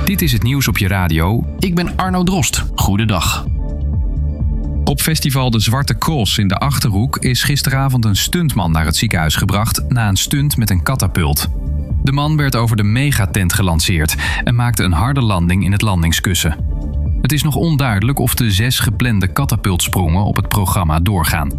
Dit is het nieuws op je radio. Ik ben Arno Drost. Goedendag. Op festival De Zwarte Cross in de Achterhoek is gisteravond een stuntman naar het ziekenhuis gebracht na een stunt met een katapult. De man werd over de megatent gelanceerd en maakte een harde landing in het landingskussen. Het is nog onduidelijk of de 6 geplande katapultsprongen op het programma doorgaan.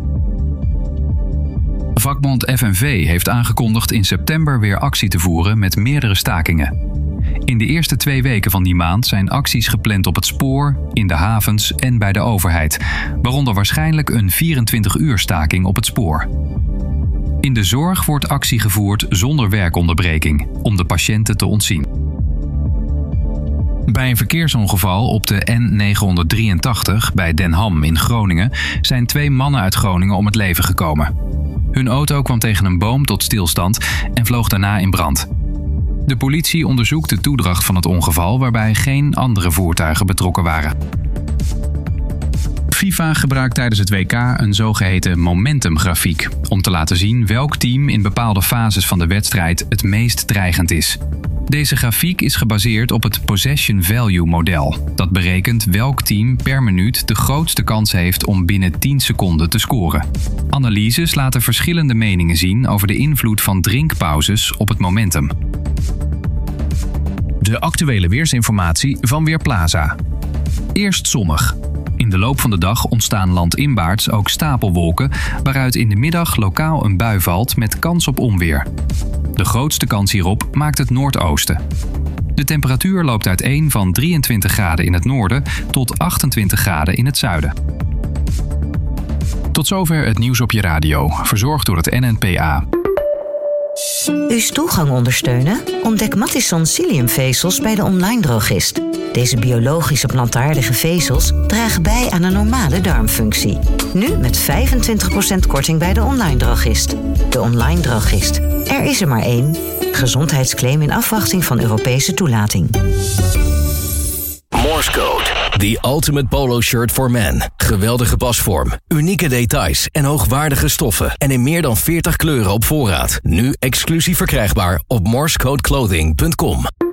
Vakbond FNV heeft aangekondigd in september weer actie te voeren met meerdere stakingen. In de eerste 2 weken van die maand zijn acties gepland op het spoor, in de havens en bij de overheid, waaronder waarschijnlijk een 24-uur staking op het spoor. In de zorg wordt actie gevoerd zonder werkonderbreking, om de patiënten te ontzien. Bij een verkeersongeval op de N983 bij Den Ham in Groningen zijn 2 mannen uit Groningen om het leven gekomen. Hun auto kwam tegen een boom tot stilstand en vloog daarna in brand. De politie onderzoekt de toedracht van het ongeval waarbij geen andere voertuigen betrokken waren. FIFA gebruikt tijdens het WK een zogeheten momentumgrafiek om te laten zien welk team in bepaalde fases van de wedstrijd het meest dreigend is. Deze grafiek is gebaseerd op het Possession Value model. Dat berekent welk team per minuut de grootste kans heeft om binnen 10 seconden te scoren. Analyses laten verschillende meningen zien over de invloed van drinkpauzes op het momentum. De actuele weersinformatie van Weerplaza. Eerst zonnig. In de loop van de dag ontstaan landinwaarts ook stapelwolken, waaruit in de middag lokaal een bui valt met kans op onweer. De grootste kans hierop maakt het noordoosten. De temperatuur loopt uiteen van 23 graden in het noorden tot 28 graden in het zuiden. Tot zover het nieuws op je radio, verzorgd door het NNPA. Uw stoelgang ondersteunen? Ontdek Matisson psylliumvezels bij de online drogist. Deze biologische plantaardige vezels dragen bij aan een normale darmfunctie. Nu met 25% korting bij de online drogist. De online drogist. Er is er maar één. Gezondheidsclaim in afwachting van Europese toelating. Morse Code. The ultimate polo shirt for men. Geweldige pasvorm, unieke details en hoogwaardige stoffen. En in meer dan 40 kleuren op voorraad. Nu exclusief verkrijgbaar op morsecodeclothing.com.